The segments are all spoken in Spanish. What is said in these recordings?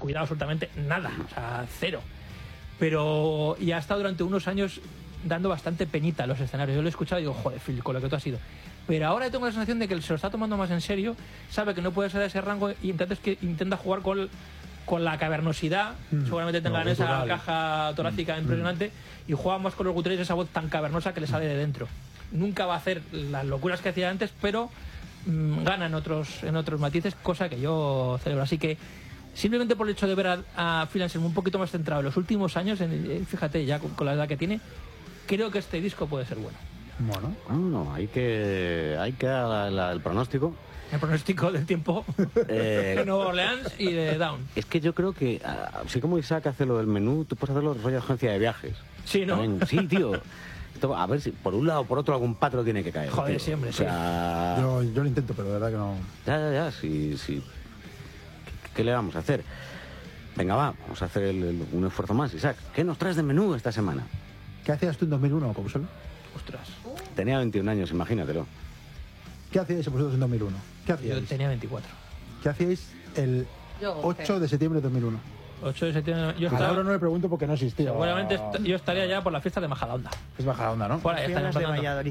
cuidado absolutamente nada, o sea, cero. Pero y ha estado durante unos años dando bastante penita a los escenarios. Yo lo he escuchado y digo, joder, Phil, con lo que tú has sido. Pero ahora tengo la sensación de que se lo está tomando más en serio, sabe que no puede ser de ese rango y entonces que intenta jugar con la cavernosidad, seguramente tengan esa caja torácica impresionante, y juega más con los guturales, esa voz tan cavernosa que le sale de dentro. Nunca va a hacer las locuras que hacía antes, pero gana en otros matices, cosa que yo celebro. Así que simplemente por el hecho de ver a Phil Anselmo un poquito más centrado en los últimos años, fíjate ya con la edad que tiene, creo que este disco puede ser bueno. Bueno, no, hay que dar el pronóstico. El pronóstico del tiempo de Nueva Orleans y de Down. Es que yo creo que, así como Isaac hace lo del menú, tú puedes hacerlo de rollo agencia de viajes. Sí, ¿no? También, sí, tío. Esto, a ver si por un lado o por otro algún patrón tiene que caer. Joder, tío. siempre, o sea, yo lo intento, pero de verdad que no. Ya, sí. ¿Qué le vamos a hacer? Venga, vamos a hacer un esfuerzo más, Isaac. ¿Qué nos traes de menú esta semana? ¿Qué hacías tú en 2001, Pauselo? Ostras. Tenía 21 años, imagínatelo. ¿Qué hacíais vosotros en 2001? ¿Qué hacíais? Yo tenía 24. ¿Qué hacíais el 8 de septiembre de 2001? 8 de septiembre. Yo Ahora no le pregunto porque no existía. Seguramente yo estaría ya por la fiesta de Majadahonda. Es Majadahonda, ¿no? Por ahí están de Valladolid.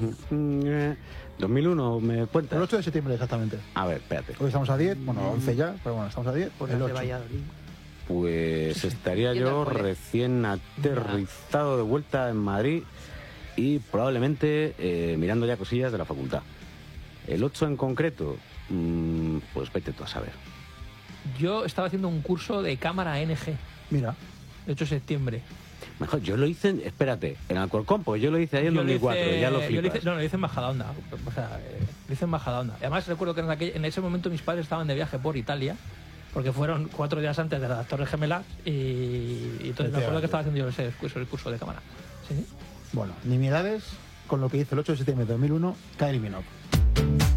2001, ¿me cuentas? El 8 de septiembre, exactamente. A ver, espérate. Hoy estamos a 10, bueno, 11 ya, pero bueno, estamos a 10. Por El de 8. Valladolid. Pues estaría yo recién aterrizado de vuelta en Madrid y probablemente mirando ya cosillas de la facultad. El 8 en concreto, pues vete tú a saber. Yo estaba haciendo un curso de cámara NG. Mira. El 8 de septiembre. Mejor, yo lo hice, espérate, en Alcorcón, pues yo lo hice ahí en 2004, ya lo flipas. Lo hice en Majadahonda. O sea, lo hice en Majadahonda. Además recuerdo que en ese momento mis padres estaban de viaje por Italia, porque fueron 4 días antes de las Torres Gemelas y entonces me acuerdo que estaba haciendo yo el curso de cámara. ¿Sí? Bueno, nimiedades con lo que hizo el 8 de septiembre de 2001, Kylie Minogue.